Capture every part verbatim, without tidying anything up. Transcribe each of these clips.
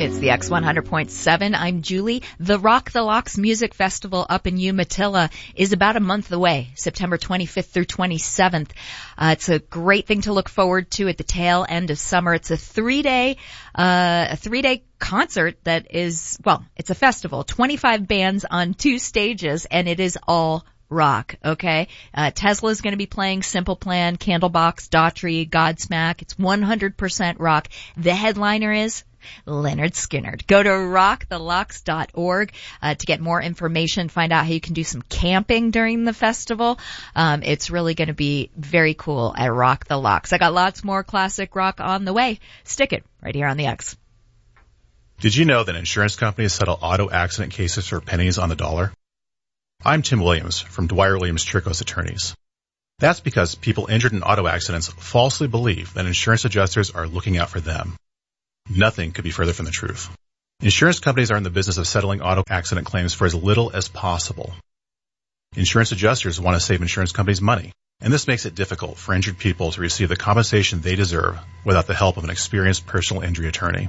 It's the X one hundred point seven. I'm Julie. The Rock the Locks Music Festival up in Umatilla is about a month away, September twenty-fifth through twenty-seventh. Uh, it's a great thing to look forward to at the tail end of summer. It's a three-day, uh, a three-day concert that is, well, it's a festival, twenty-five bands on two stages, and it is all rock, okay? Uh, Tesla's going to be playing Simple Plan, Candlebox, Daughtry, Godsmack. It's one hundred percent rock. The headliner is Lynyrd Skynyrd. Go to rock the locks dot org uh, to get more information, find out how you can do some camping during the festival. Um, it's really going to be very cool at Rock the Locks. I got lots more classic rock on the way. Stick it right here on the X. Did you know that insurance companies settle auto accident cases for pennies on the dollar? I'm Tim Williams from Dwyer Williams Chircos Attorneys. That's because people injured in auto accidents falsely believe that insurance adjusters are looking out for them. Nothing could be further from the truth. Insurance companies are in the business of settling auto accident claims for as little as possible. Insurance adjusters want to save insurance companies money, and this makes it difficult for injured people to receive the compensation they deserve without the help of an experienced personal injury attorney.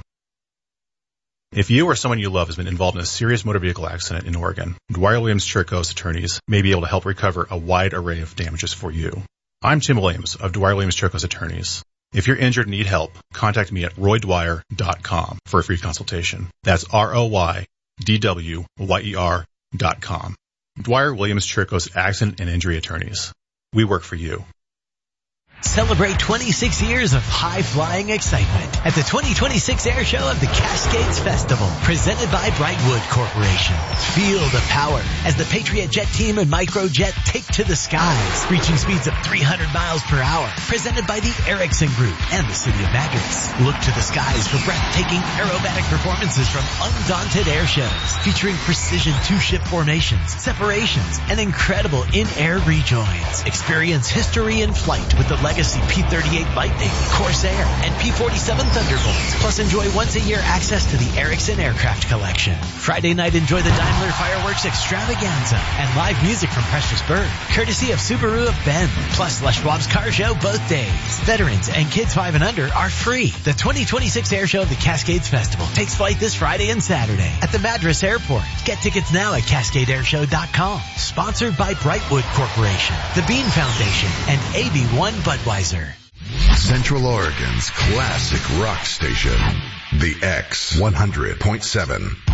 If you or someone you love has been involved in a serious motor vehicle accident in Oregon, Dwyer Williams Chircos Attorneys may be able to help recover a wide array of damages for you. I'm Tim Williams of Dwyer Williams Chircos Attorneys. If you're injured and need help, contact me at roy dwyer dot com for a free consultation. That's R O Y D W Y E R dot com. Dwyer Williams Chircos Accident and Injury Attorneys. We work for you. Celebrate twenty-six years of high-flying excitement at the twenty twenty-six Air Show of the Cascades Festival, presented by Brightwood Corporation. Feel the power as the Patriot Jet team and Microjet take to the skies, reaching speeds of three hundred miles per hour. Presented by the Erickson Group and the City of Madras. Look to the skies for breathtaking aerobatic performances from undaunted air shows, featuring precision two-ship formations, separations, and incredible in-air rejoins. Experience history in flight with the Legacy P thirty-eight Lightning, Corsair, and P forty-seven Thunderbolt. Plus enjoy once-a-year access to the Erickson Aircraft Collection. Friday night, enjoy the Daimler Fireworks Extravaganza and live music from Precious Bird, courtesy of Subaru of Bend. Plus Les Schwab's Car Show both days. Veterans and kids five and under are free. The twenty twenty-six Air Show of the Cascades Festival takes flight this Friday and Saturday at the Madras Airport. Get tickets now at cascade air show dot com. Sponsored by Brightwood Corporation, the Bean Foundation, and A B one Budweiser. Central Oregon's classic rock station, the X one hundred point seven.